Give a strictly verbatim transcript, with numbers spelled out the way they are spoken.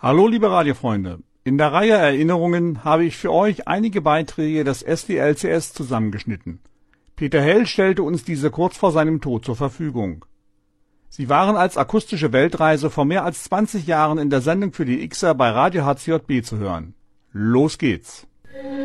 Hallo liebe Radiofreunde, in der Reihe Erinnerungen habe ich für euch einige Beiträge des S D L C S zusammengeschnitten. Peter Hell stellte uns diese kurz vor seinem Tod zur Verfügung. Sie waren als akustische Weltreise vor mehr als zwanzig Jahren in der Sendung für die Xer bei Radio H C J B zu hören. Los geht's!